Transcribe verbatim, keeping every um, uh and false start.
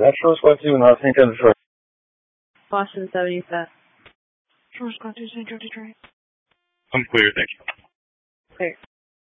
That's Shore Squad two in Saint Joe, Detroit. Boston seventy-seven. Shore Squad two, Saint Joe, Detroit. I'm clear, thank you. Clear.